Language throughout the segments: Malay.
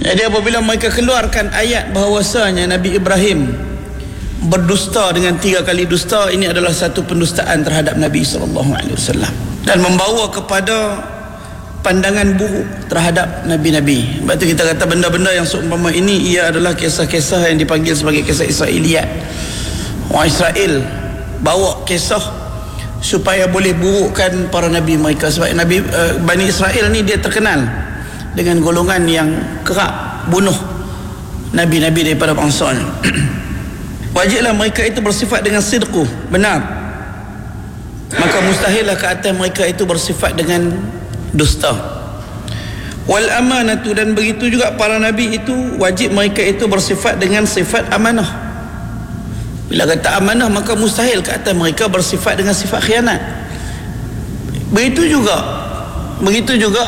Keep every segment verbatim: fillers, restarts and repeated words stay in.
Jadi apabila mereka keluarkan ayat bahawasanya Nabi Ibrahim berdusta dengan tiga kali dusta, ini adalah satu pendustaan terhadap Nabi sallallahu alaihi wasallam dan membawa kepada pandangan buruk terhadap nabi-nabi. Sebab tu kita kata benda-benda yang seumpama ini ia adalah kisah-kisah yang dipanggil sebagai kisah Israiliyat. Orang Israel bawa kisah supaya boleh burukkan para nabi mereka. Sebab Nabi uh, Bani Israel ni dia terkenal dengan golongan yang kerap bunuh nabi-nabi daripada bangsanya. Wajiblah mereka itu bersifat dengan sidqu, benar. Maka mustahillah ke atas mereka itu bersifat dengan dusta. Wal amanatu, dan begitu juga para nabi itu wajib mereka itu bersifat dengan sifat amanah. Bila kata amanah, maka mustahil ke atas mereka bersifat dengan sifat khianat. Begitu juga begitu juga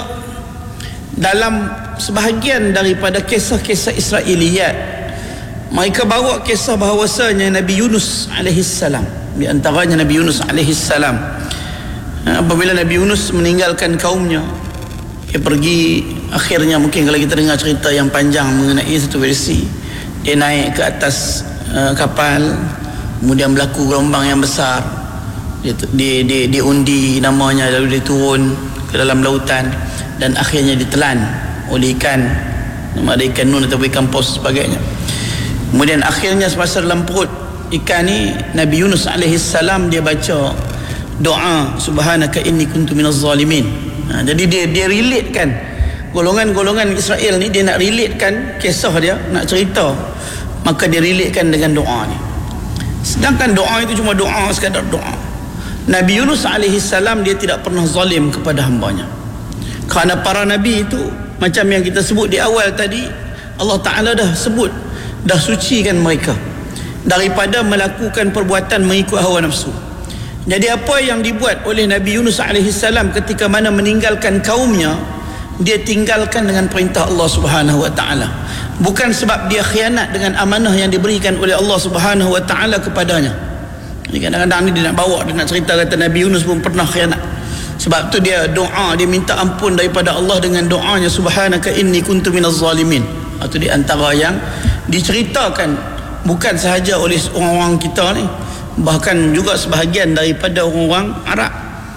dalam sebahagian daripada kisah-kisah Israiliyat. Mereka bawa kisah bahawasanya Nabi Yunus alaihissalam, di antaranya Nabi Yunus alaihissalam, apabila Nabi Yunus meninggalkan kaumnya, dia pergi, akhirnya mungkin kalau kita dengar cerita yang panjang mengenai satu versi, dia naik ke atas uh, kapal, kemudian berlaku gelombang yang besar, dia, dia, dia, dia undi namanya, lalu dia turun ke dalam lautan dan akhirnya ditelan oleh ikan, nama ada ikan nun atau ikan pos sebagainya. Kemudian akhirnya semasa dalam perut ikan ni, Nabi Yunus alaihissalam dia baca doa subhanaka inni kuntu minaz zalimin. Ha, jadi dia dia relatekan golongan-golongan Israel ni, dia nak relatekan kisah dia, nak cerita, maka dia relatekan dengan doa ni. Sedangkan doa itu cuma doa, sekadar doa. Nabi Yunus alaihissalam dia tidak pernah zalim kepada hambanya. Kerana para nabi itu macam yang kita sebut di awal tadi, Allah Ta'ala dah sebut, dah sucikan mereka daripada melakukan perbuatan mengikut hawa nafsu. Jadi apa yang dibuat oleh Nabi Yunus alaihissalam ketika mana meninggalkan kaumnya, dia tinggalkan dengan perintah Allah Subhanahu wa taala. Bukan sebab dia khianat dengan amanah yang diberikan oleh Allah Subhanahu wa taala kepadanya. Jadi kadang-kadang ni dia nak bawa, dia nak cerita kata Nabi Yunus pun pernah khianat. Sebab tu dia doa, dia minta ampun daripada Allah dengan doanya subhanaka inni kuntu minaz zalimin. Itu di antara yang diceritakan bukan sahaja oleh orang-orang kita ni, bahkan juga sebahagian daripada orang-orang Arab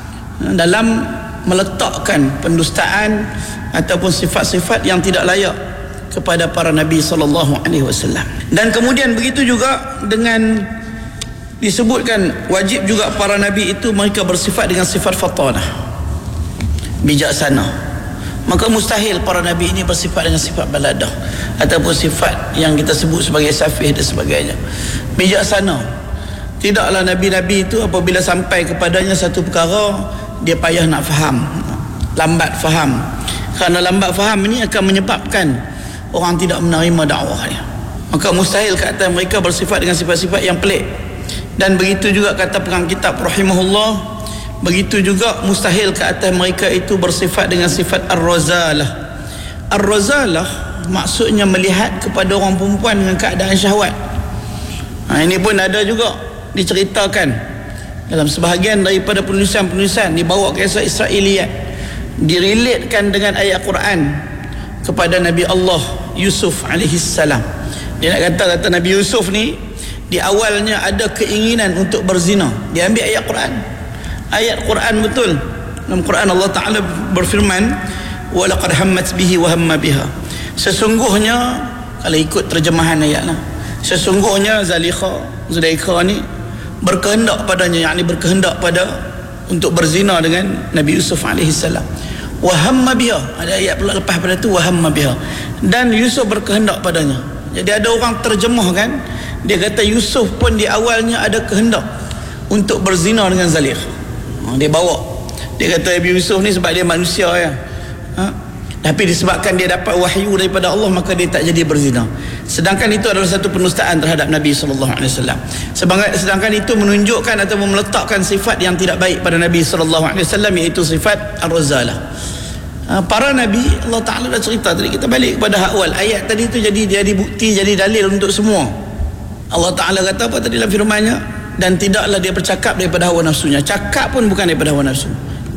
dalam meletakkan pendustaan ataupun sifat-sifat yang tidak layak kepada para nabi sallallahu alaihi wasallam. Dan kemudian begitu juga dengan disebutkan wajib juga para nabi itu mereka bersifat dengan sifat fatanah, bijaksana. Maka mustahil para nabi ini bersifat dengan sifat baladah ataupun sifat yang kita sebut sebagai safih dan sebagainya. Bijaksana. Tidaklah nabi-nabi itu apabila sampai kepadanya satu perkara, dia payah nak faham, lambat faham. Kerana lambat faham ini akan menyebabkan orang tidak menerima dakwahnya. Maka mustahil ke atas mereka bersifat dengan sifat-sifat yang pelik. Dan begitu juga kata pengarang kitab rahimahullah, begitu juga mustahil ke atas mereka itu bersifat dengan sifat ar-razalah. Ar-razalah maksudnya melihat kepada orang perempuan dengan keadaan syahwat. Ha, ini pun ada juga diceritakan dalam sebahagian daripada penulisan-penulisan, dibawa kisah Israiliyat, direlatekan dengan ayat Quran kepada Nabi Allah Yusuf alaihissalam. Dia nak kata kata Nabi Yusuf ni di awalnya ada keinginan untuk berzina. Dia ambil ayat Quran. Ayat Quran betul. Dalam Quran Allah Ta'ala berfirman, walaqad hammat bihi wa hamma biha. Sesungguhnya, kalau ikut terjemahan ayat lah, sesungguhnya Zalikha, Zulaikha ni berkehendak padanya, yakni berkehendak pada untuk berzina dengan Nabi Yusuf alaihissalam. Wa hamma biha, ada ayat pula lepas pada tu, wa hamma biha, dan Yusuf berkehendak padanya. Jadi ada orang terjemah kan, dia kata Yusuf pun di awalnya ada kehendak untuk berzina dengan Zalikha. Dia bawa, dia kata Nabi Yusuf ni sebab dia manusia ya, ha? Tapi disebabkan dia dapat wahyu daripada Allah, maka dia tak jadi berzina. Sedangkan itu adalah satu penustaan terhadap Nabi sallallahu alaihi wasallam. Sedangkan itu menunjukkan atau meletakkan sifat yang tidak baik pada Nabi sallallahu alaihi wasallam, iaitu sifat ar-razalah. Para Nabi, Allah Ta'ala dah cerita tadi. Kita balik kepada hak awal, ayat tadi itu jadi jadi bukti, jadi dalil untuk semua. Allah Ta'ala kata apa tadi dalam firman-Nya? Dan tidaklah dia bercakap daripada hawa nafsunya. Cakap pun bukan daripada hawa nafsu.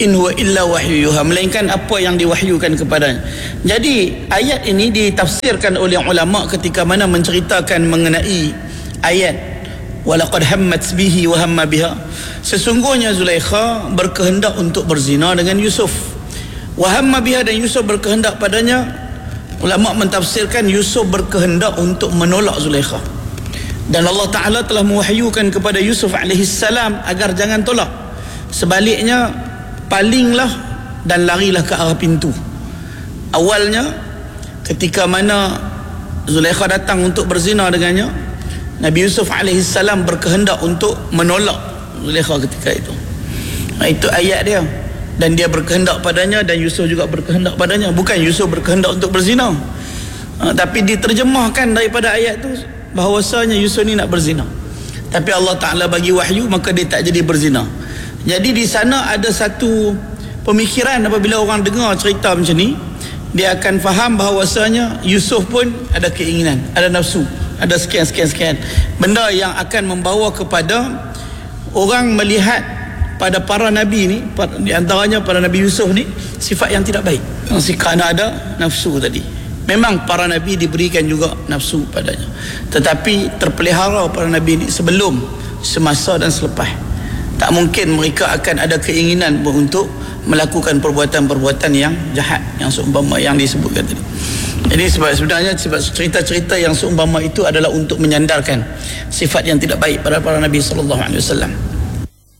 in huwa illa wahyu yuha, melainkan apa yang diwahyukan kepadanya. Jadi ayat ini ditafsirkan oleh ulama ketika mana menceritakan mengenai ayat walaqad hammat bihi wa hamma biha. Sesungguhnya Zulaikha berkehendak untuk berzina dengan Yusuf. Wa hamma biha, dan Yusuf berkehendak padanya. Ulama mentafsirkan Yusuf berkehendak untuk menolak Zulaikha. Dan Allah Ta'ala telah mewahyukan kepada Yusuf alaihi salam agar jangan tolak. Sebaliknya, palinglah dan larilah ke arah pintu. Awalnya ketika mana Zulaikha datang untuk berzina dengannya, Nabi Yusuf alaihi salam berkehendak untuk menolak Zulaikha ketika itu. Nah, itu ayat dia. Dan dia berkehendak padanya, dan Yusuf juga berkehendak padanya. Bukan Yusuf berkehendak untuk berzina, ha, tapi diterjemahkan daripada ayat tu bahawasanya Yusuf ni nak berzina. Tapi Allah Ta'ala bagi wahyu, maka dia tak jadi berzina. Jadi di sana ada satu pemikiran, apabila orang dengar cerita macam ni, dia akan faham bahawasanya Yusuf pun ada keinginan, ada nafsu, ada sekian-sekian-sekian benda yang akan membawa kepada orang melihat pada para nabi ni, di antaranya para Nabi Yusuf ni, sifat yang tidak baik. Kerana ada nafsu tadi. Memang para nabi diberikan juga nafsu padanya, tetapi terpelihara para nabi ni sebelum, semasa dan selepas. Tak mungkin mereka akan ada keinginan untuk melakukan perbuatan-perbuatan yang jahat, yang seumpama yang disebutkan tadi. Jadi sebab sebenarnya sebab cerita-cerita yang seumpama itu adalah untuk menyandarkan sifat yang tidak baik pada para nabi sallallahu alaihi wasallam.